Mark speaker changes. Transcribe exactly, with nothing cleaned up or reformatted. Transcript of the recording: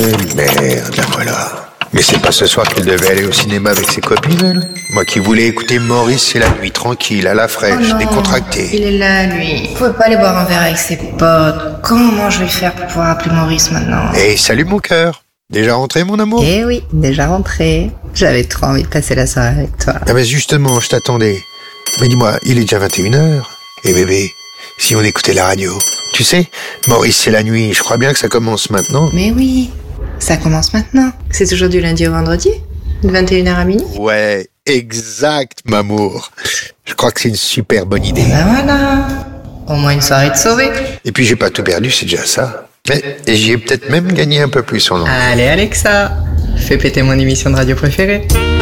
Speaker 1: Merde, la voilà. Mais c'est pas ce soir qu'elle devait aller au cinéma avec ses copines, elle? Moi qui voulais écouter Maurice, c'est la nuit, tranquille, à la fraîche,
Speaker 2: oh non,
Speaker 1: décontractée.
Speaker 2: Il est là, lui. Vous pouvez pas aller boire un verre avec ses potes. Comment je vais faire pour pouvoir appeler Maurice maintenant?
Speaker 1: Et salut mon cœur. Déjà rentré, mon amour?
Speaker 2: Eh oui, déjà rentré. J'avais trop envie de passer la soirée avec toi.
Speaker 1: Ah ben justement, je t'attendais. Mais dis-moi, il est déjà vingt et une heures. Et bébé, si on écoutait la radio? Tu sais, Maurice, c'est la nuit, je crois bien que ça commence maintenant.
Speaker 2: Mais oui, ça commence maintenant. C'est toujours du lundi au vendredi, de vingt et une heures à minuit.
Speaker 1: Ouais, exact, m'amour. Je crois que c'est une super bonne idée.
Speaker 2: Ben voilà, au moins une soirée de sauvée.
Speaker 1: Et puis j'ai pas tout perdu, c'est déjà ça. Mais et j'y ai peut-être même gagné un peu plus en langue.
Speaker 2: Allez Alexa, fais péter mon émission de radio préférée.